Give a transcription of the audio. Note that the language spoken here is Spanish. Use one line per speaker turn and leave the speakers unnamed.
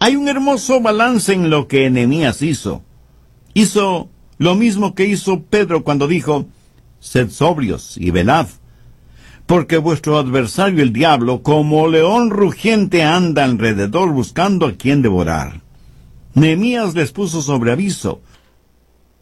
Hay un hermoso balance en lo que Nehemías hizo. Hizo lo mismo que hizo Pedro cuando dijo: sed sobrios y velad, porque vuestro adversario el diablo, como león rugiente, anda alrededor buscando a quien devorar. Nehemías les puso sobre aviso